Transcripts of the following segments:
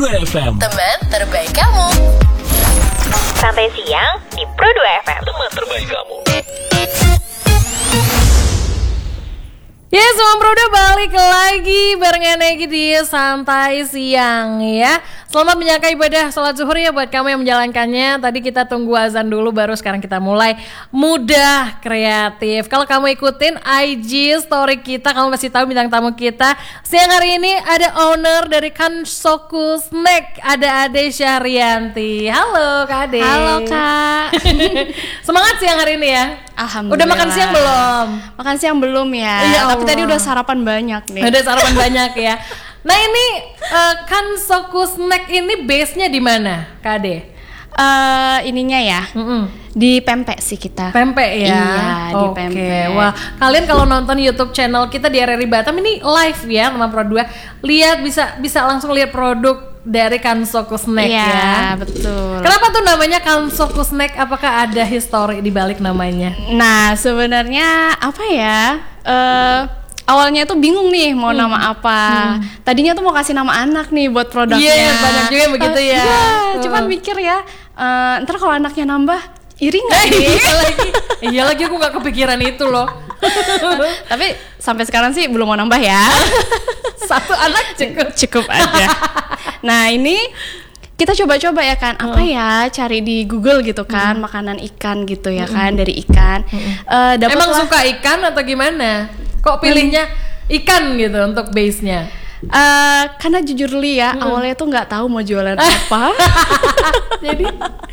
FM. Teman terbaik kamu. Sampai siang di Pro 2 FM. Teman terbaik kamu. Yes, Mom Proda balik lagi barengan lagi di Santai Siang ya. Selamat menyangka ibadah sholat zuhur ya buat kamu yang menjalankannya. Tadi kita tunggu azan dulu baru sekarang kita mulai mudah kreatif. Kalau kamu ikutin IG story kita, kamu pasti tahu bintang tamu kita. Siang hari ini ada owner dari Kansoku Snack, ada Ade Syahrianti. Halo Kak Ade. Halo Kak. Semangat siang hari ini ya. Alhamdulillah. Udah makan siang belum? Makan siang belum ya. Ya Tapi tadi Allah. udah sarapan banyak nih. Ada sarapan banyak ya. Nah ini Kansoku Snack ini base-nya di mana, Kak Ade? Ininya ya. Di Pempek sih kita. Pempek ya. Iya, di Oke. Pempek. Wah, kalian kalau nonton YouTube channel kita di RRI Batam ini live ya sama Pro 2. Lihat bisa langsung lihat produk dari Kansoku Snack Iya, ya. betul. Kenapa tuh namanya Kansoku Snack? Apakah ada histori di balik namanya? Nah, sebenarnya apa ya? Awalnya tuh bingung nih mau nama apa. Tadinya tuh mau kasih nama anak nih buat produknya. Iya, banyak juga yang begitu ya. Iya, cuman mikir ya, ntar kalau anaknya nambah iri nggak nih? Iya lagi aku gak kepikiran itu loh. Tapi sampai sekarang sih belum mau nambah ya. Satu anak Cukup aja. Nah ini kita coba-coba ya kan, apa ya cari di Google gitu kan, makanan ikan gitu ya kan, dari ikan. Emang Dapatlah- suka ikan atau gimana? Kok pilihnya ikan gitu untuk base-nya? Karena jujur Li ya, awalnya tuh nggak tahu mau jualan apa. Jadi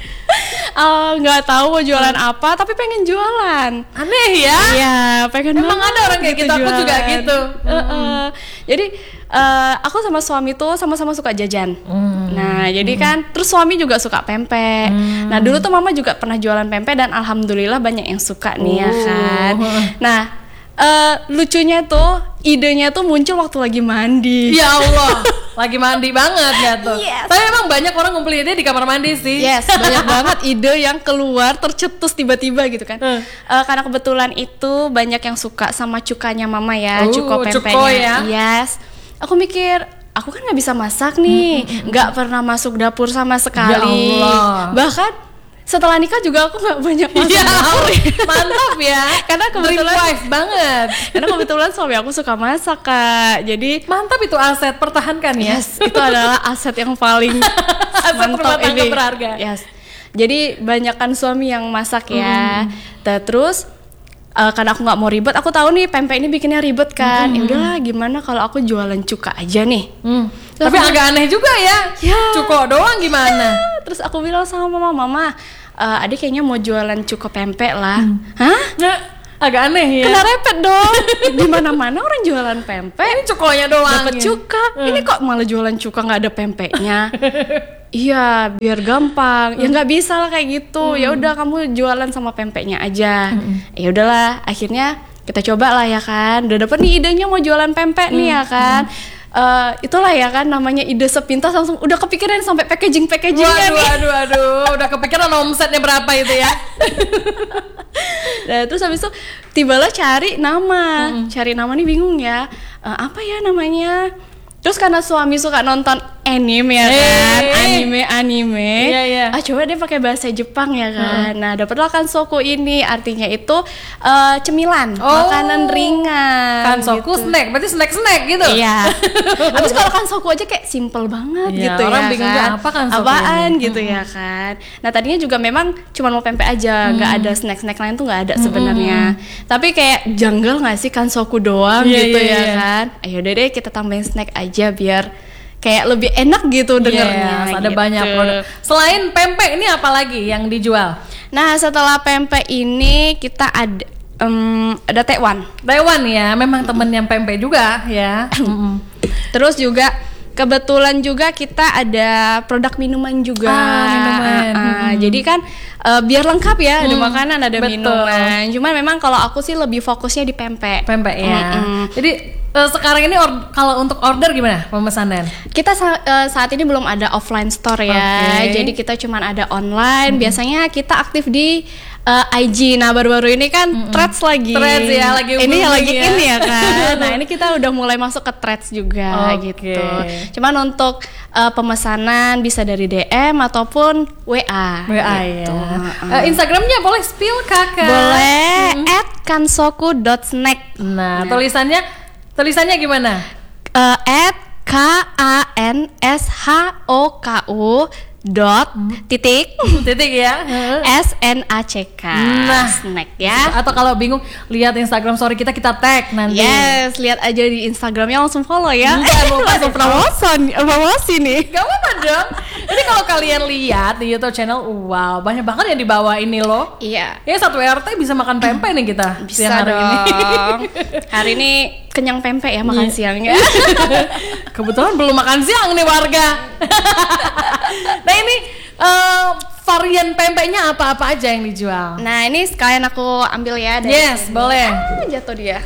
Nggak tahu mau jualan apa, tapi pengen jualan. aneh ya. Iya, pengen Emang banget ada orang kayak gitu, aku juga jualan. gitu. Jadi aku sama suami tuh sama-sama suka jajan. Nah, jadi kan terus suami juga suka pempek. Nah, dulu tuh mama juga pernah jualan pempek dan alhamdulillah banyak yang suka nih ya kan. Nah, lucunya tuh idenya tuh muncul waktu lagi mandi. Ya Allah, lagi mandi banget ya tuh. Yes. Tapi emang banyak orang ngumpulin dia di kamar mandi sih. Yes, banyak banget ide yang keluar tercetus tiba-tiba gitu kan. Karena kebetulan itu banyak yang suka sama cukanya mama ya, cuko pempeknya. cuko ya. Yes. Aku mikir, aku kan nggak bisa masak nih, nggak pernah masuk dapur sama sekali. Ya Allah. Bahkan setelah nikah juga aku nggak banyak masuk Ya, dapur. mantap ya. Karena kebetulan- Dream wife banget. Karena kebetulan suami aku suka masak Kak. Jadi Mantap itu aset, pertahankan ya. yes, itu adalah aset yang paling rumah tangga berharga. Yes. Jadi banyakkan suami yang masak ya. Terus karena aku nggak mau ribet, aku tahu nih pempek ini bikinnya ribet kan. Ya udahlah, gimana kalau aku jualan cuka aja nih. Tapi agak aneh juga ya. Ya. Cuko doang gimana? Terus aku bilang sama mama, adik kayaknya mau jualan cuka pempek lah. Hah? Nah, agak aneh ya. Kena repet dong. Di mana-mana orang jualan pempek. Ini cukonya doang. Dapat cuka. Ini kok malah jualan cuka nggak ada pempeknya? Iya, biar gampang. Ya nggak bisa lah kayak gitu. Ya udah kamu jualan sama pempeknya aja. Ya udahlah, akhirnya kita coba lah ya kan. Udah dapet nih idenya mau jualan pempek nih ya kan. Itulah ya kan namanya ide sepintas langsung udah kepikiran sampai packagingnya nih. Waduh, udah kepikiran omsetnya berapa itu ya? Nah, terus habis itu tibalah cari nama. Cari nama nih bingung ya. Apa ya namanya? Terus karena suami suka nonton anime ya kan, anime. Iya. Coba deh pakai bahasa Jepang ya kan. Nah, dapatlah Kansoku ini artinya itu cemilan, makanan ringan. Kansoku gitu. snack, berarti snack gitu. Iya. Habis kalau Kansoku aja kayak simple banget Iya, gitu orang ya bingung kan. juga apa Kansoku Apaan ini? gitu ya kan. Nah, tadinya juga memang cuma mau pempek aja, nggak ada snack-snack lain tuh nggak ada sebenarnya. Tapi kayak janggal nggak sih Kansoku doang Iya, gitu iya, ya iya. kan. Ayo deh kita tambahin snack aja biar kayak lebih enak gitu dengernya. Yes, ada gitu. banyak produk. Selain pempek ini apa lagi yang dijual? Nah, setelah pempek ini kita ada tekwan. Taiwan ya, memang temen yang pempek juga ya. Terus juga kebetulan juga kita ada produk minuman juga. Minuman. Jadi kan biar lengkap ya, ada makanan, ada betul. minuman. Cuman memang kalau aku sih lebih fokusnya di pempek. Pempek ya. Jadi sekarang ini kalau untuk order gimana pemesanan? Kita saat ini belum ada offline store ya. Oke. Jadi kita cuman ada online. Biasanya kita aktif di IG. Nah baru-baru ini kan Threads lagi. Threads ya, lagi ini yang lagi booming ya. ini ya kan. Nah ini kita udah mulai masuk ke Threads juga gitu. Cuman untuk pemesanan bisa dari DM ataupun WA. WA gitu. ya. Instagramnya boleh spill kakak. Boleh @kansoku.snack. Nah tulisannya gimana? @KANSHOKU titik ya. SNACK. Nah, snack ya. Atau kalau bingung lihat Instagram story kita tag nanti. Yes, lihat aja di Instagramnya langsung follow ya. Langsung promosi nih. Gak apa-apa dong. Ini kalau kalian lihat di YouTube channel, wow, banyak banget yang dibawa ini loh. Iya. Ya satu RT bisa makan pempek nih kita. Bisa siang hari dong. ini. Hari ini kenyang pempek ya makan siangnya. Kebetulan belum makan siang nih warga. Nah ini varian pempeknya apa-apa aja yang dijual? Nah ini sekalian aku ambil ya dari Yes, sini. boleh. Jatuh dia.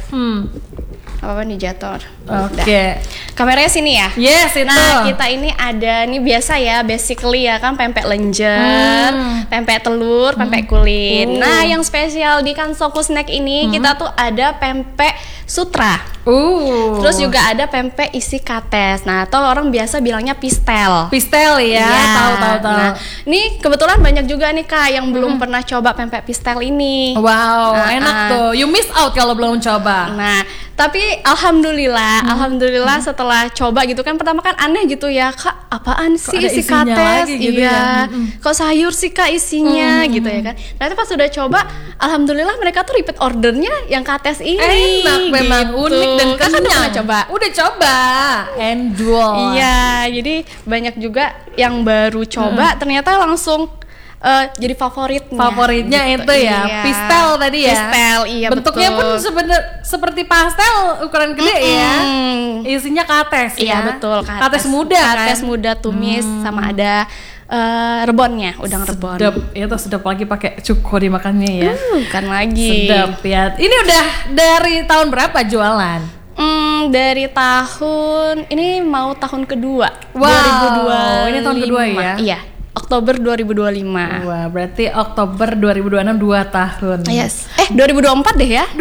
Apa nih jatuh? Oke. Kameranya sini ya. Yes, itu. Nah kita ini ada nih biasa ya, basically ya kan pempek lenjer, pempek telur, pempek kulit. Nah yang spesial di Kansoku Snack ini kita tuh ada pempek sutra. Terus juga ada pempek isi kates. Nah atau orang biasa bilangnya pistel. Pistel ya, tahu. Nah ini kebetulan banyak juga nih Kak yang belum pernah coba pempek pistel ini. Wow, enak tuh. You miss out kalau belum coba. Nah, tapi alhamdulillah setelah coba gitu kan pertama kan aneh gitu ya, Kak, apaan sih ada isi isinya kates? lagi gitu Iya. ya? Kok sayur sih Kak isinya gitu ya kan. Ternyata pas udah coba, alhamdulillah mereka tuh repeat ordernya yang kates ini. Enak memang, gitu. unik dan Kakak udah kenyang. pernah coba? Udah coba. Enjoy. Iya, jadi banyak juga yang baru coba ternyata langsung jadi favoritnya Itu ya, Iya. pistel tadi ya. Pistel, iya bentuknya betul. pun seperti pastel ukuran gede ya. Isinya kates ya. Iya betul, Kates muda kan. kates muda tumis sama ada rebonnya, udang rebon. Sedap, itu sedap lagi pakai cuko dimakannya ya. Bukan lagi. Sedap ya. Ini udah dari tahun berapa jualan? Dari tahun ini mau tahun kedua. Wow, 2025. ini tahun kedua ya? Iya, Oktober 2025. Wah, berarti Oktober 2026 2 tahun. Yes. 2024 deh ya?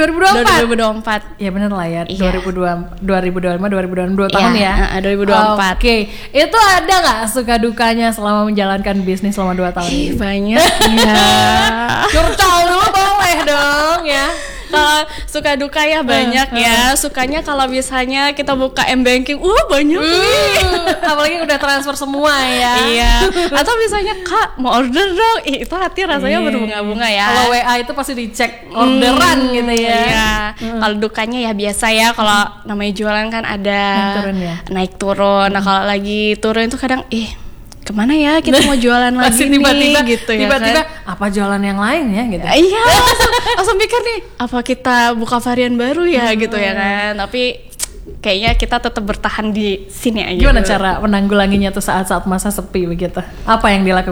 2024. 2024. Ya bener lah ya, Iya. 2025, 2026 2 tahun ya. 2024. Oke, itu ada nggak suka dukanya selama menjalankan bisnis selama 2 tahun ini? Banyak ya. Curcol dulu boleh dong ya. Kalau suka duka ya banyak ya. Sukanya kalau misalnya kita buka M-Banking, banyak nih. Apalagi udah transfer semua ya. Iya. Atau misalnya Kak mau order dong, itu hati rasanya berbunga-bunga ya. Kalau WA itu pasti dicek orderan gitu ya. Iya. Kalau dukanya ya biasa ya. Kalau namanya jualan kan ada Naik turun ya? naik turun. Nah kalau lagi turun itu kadang kemana ya kita mau jualan lagi Pasti tiba-tiba nih gitu ya tiba-tiba kan? apa jualan yang lain ya gitu. Iya, langsung pikir nih, apa kita buka varian baru ya gitu ya kan. Tapi kayaknya kita tetap bertahan di sini aja. Gimana cara menanggulanginya tuh saat-saat masa sepi begitu? Apa yang dilakukan?